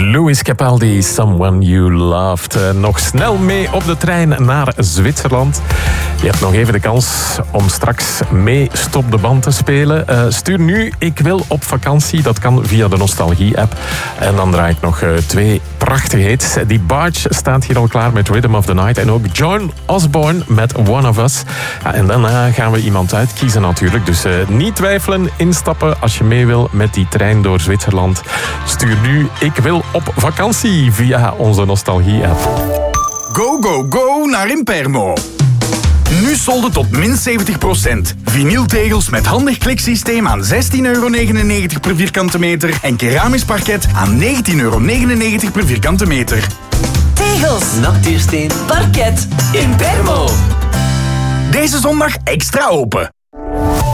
Louis Capaldi, Someone You Loved. Nog snel mee op de trein naar Zwitserland. Je hebt nog even de kans om straks mee Stop de Band te spelen. Stuur nu Ik wil op vakantie. Dat kan via de Nostalgie-app. En dan draai ik nog 2 prachtige hits. Die Barge staat hier al klaar met Rhythm of the Night. En ook John Osborne met One of Us. Ja, en daarna gaan we iemand uitkiezen natuurlijk. Dus niet twijfelen, instappen als je mee wil met die trein door Zwitserland. Stuur nu Ik wil op vakantie via onze Nostalgie-app. Go, go, go naar Impermo. Nu solden tot min 70%. Vinyltegels met handig kliksysteem aan €16,99 per vierkante meter en keramisch parket aan €19,99 per vierkante meter. Tegels, natuursteen, parket, Impermo. Deze zondag extra open.